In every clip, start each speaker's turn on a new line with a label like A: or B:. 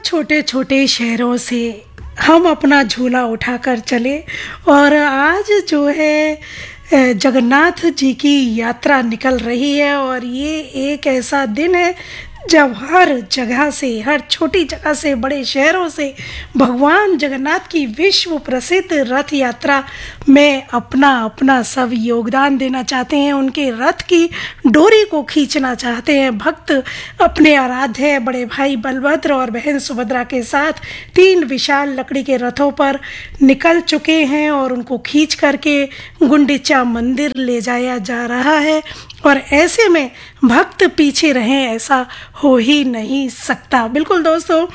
A: छोटे छोटे शहरों से हम अपना झूला उठाकर चले और आज जो है जगन्नाथ जी की यात्रा निकल रही है। और ये एक ऐसा दिन है जब हर जगह से, हर छोटी जगह से, बड़े शहरों से भगवान जगन्नाथ की विश्व प्रसिद्ध रथ यात्रा में अपना अपना सब योगदान देना चाहते हैं। उनके रथ की डोरी को खींचना चाहते हैं। भक्त अपने आराध्य बड़े भाई बलभद्र और बहन सुभद्रा के साथ 3 विशाल लकड़ी के रथों पर निकल चुके हैं और उनको खींच करके गुंडीचा मंदिर ले जाया जा रहा है। और ऐसे में भक्त पीछे रहें ऐसा हो ही नहीं सकता। बिल्कुल दोस्तों,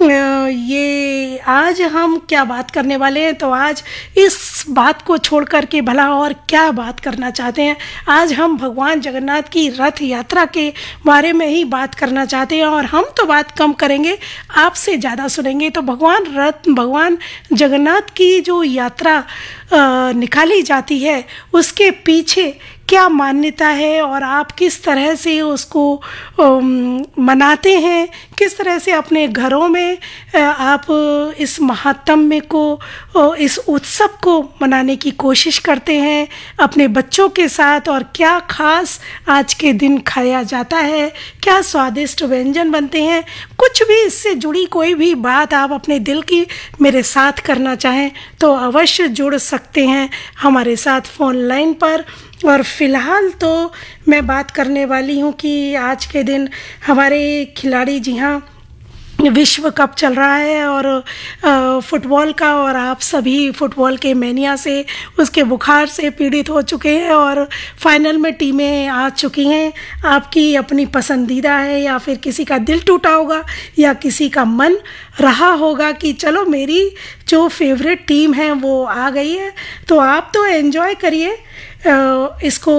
A: ये आज हम क्या बात करने वाले हैं, तो आज इस बात को छोड़ करके भला और क्या बात करना चाहते हैं। आज हम भगवान जगन्नाथ की रथ यात्रा के बारे में ही बात करना चाहते हैं। और हम तो बात कम करेंगे, आपसे ज़्यादा सुनेंगे। तो भगवान जगन्नाथ की जो यात्रा निकाली जाती है उसके पीछे क्या मान्यता है और आप किस तरह से उसको मनाते हैं, किस तरह से अपने घरों में आप इस महात्म्य को, इस उत्सव को मनाने की कोशिश करते हैं अपने बच्चों के साथ। और क्या खास आज के दिन खाया जाता है, क्या स्वादिष्ट व्यंजन बनते हैं, कुछ भी इससे जुड़ी कोई भी बात आप अपने दिल की मेरे साथ करना चाहें तो अवश्य जुड़ सकते हैं हमारे साथ फ़ोन लाइन पर। और फ़िलहाल तो मैं बात करने वाली हूँ कि आज के दिन हमारे खिलाड़ी, जी हाँ, विश्व कप चल रहा है और फुटबॉल का, और आप सभी फुटबॉल के मैनिया से, उसके बुखार से पीड़ित हो चुके हैं और फाइनल में टीमें आ चुकी हैं। आपकी अपनी पसंदीदा है या फिर किसी का दिल टूटा होगा या किसी का मन रहा होगा कि चलो मेरी जो फेवरेट टीम है वो आ गई है, तो आप तो एंजॉय करिए इसको,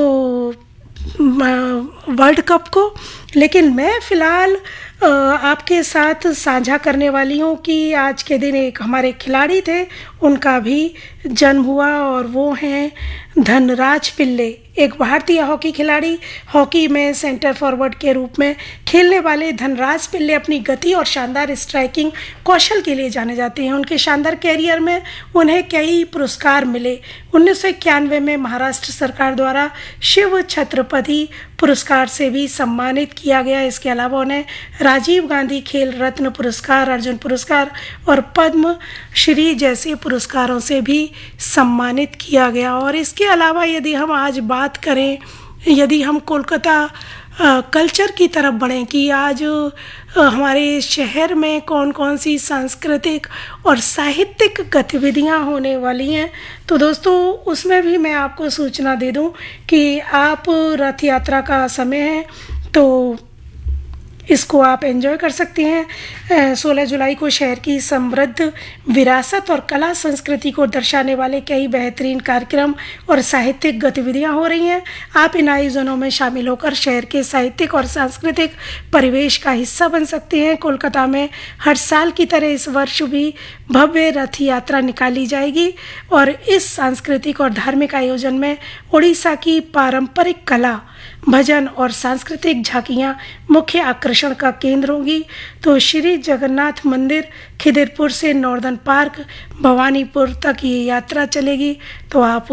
A: वर्ल्ड कप को। लेकिन मैं फ़िलहाल आपके साथ साझा करने वाली हूँ कि आज के दिन एक हमारे खिलाड़ी थे, उनका भी जन्म हुआ और वो हैं धनराज पिल्ले, एक भारतीय हॉकी खिलाड़ी। हॉकी में सेंटर फॉरवर्ड के रूप में खेलने वाले धनराज पिल्ले अपनी गति और शानदार स्ट्राइकिंग कौशल के लिए जाने जाते हैं। उनके शानदार कैरियर में उन्हें कई पुरस्कार मिले। 1991 में महाराष्ट्र सरकार द्वारा शिव छत्रपति पुरस्कार से भी सम्मानित किया गया। इसके अलावा उन्हें राजीव गांधी खेल रत्न पुरस्कार, अर्जुन पुरस्कार और पद्म श्री जैसे पुरस्कारों से भी सम्मानित किया गया। और इसके अलावा यदि हम आज बात करें, यदि हम कोलकाता कल्चर की तरफ बढ़ें कि आज हमारे शहर में कौन कौन सी सांस्कृतिक और साहित्यिक गतिविधियां होने वाली हैं, तो दोस्तों उसमें भी मैं आपको सूचना दे दूं कि आप रथ यात्रा का समय है तो इसको आप एंजॉय कर सकते हैं। 16 जुलाई को शहर की समृद्ध विरासत और कला संस्कृति को दर्शाने वाले कई बेहतरीन कार्यक्रम और साहित्यिक गतिविधियां हो रही हैं। आप इन आयोजनों में शामिल होकर शहर के साहित्यिक और सांस्कृतिक परिवेश का हिस्सा बन सकते हैं। कोलकाता में हर साल की तरह इस वर्ष भी भव्य रथ यात्रा निकाली जाएगी और इस सांस्कृतिक और धार्मिक आयोजन में उड़ीसा की पारंपरिक कला, भजन और सांस्कृतिक झांकियां मुख्य आकर्षण का केंद्र होंगी। तो श्री जगन्नाथ मंदिर खिदिरपुर से नॉर्दर्न पार्क भवानीपुर तक ये यात्रा चलेगी, तो आप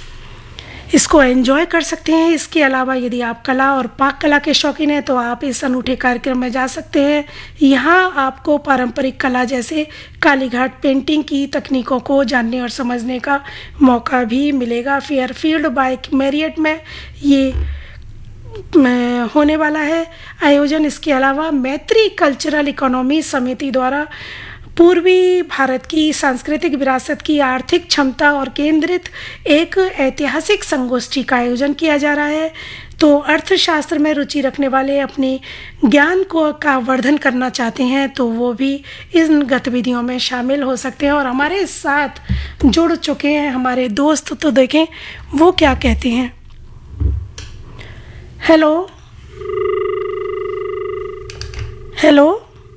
A: इसको एंजॉय कर सकते हैं। इसके अलावा यदि आप कला और पाक कला के शौकीन हैं तो आप इस अनूठे कार्यक्रम में जा सकते हैं। यहाँ आपको पारंपरिक कला जैसे कालीघाट पेंटिंग की तकनीकों को जानने और समझने का मौका भी मिलेगा। फेयरफील्ड बाय मैरियट में ये होने वाला है आयोजन। इसके अलावा मैत्री कल्चरल इकोनॉमी समिति द्वारा पूर्वी भारत की सांस्कृतिक विरासत की आर्थिक क्षमता और केंद्रित एक ऐतिहासिक संगोष्ठी का आयोजन किया जा रहा है। तो अर्थशास्त्र में रुचि रखने वाले अपने ज्ञान का वर्धन करना चाहते हैं तो वो भी इन गतिविधियों में शामिल हो सकते हैं। और हमारे साथ जुड़ चुके हैं हमारे दोस्त, तो देखें वो क्या कहते हैं। हेलो हेलो,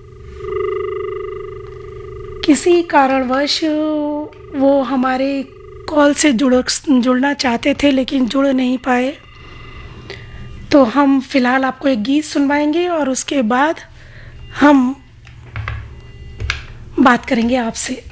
A: किसी कारणवश वो हमारे कॉल से जुड़ना चाहते थे लेकिन जुड़ नहीं पाए, तो हम फिलहाल आपको एक गीत सुनवाएंगे और उसके बाद हम बात करेंगे आपसे।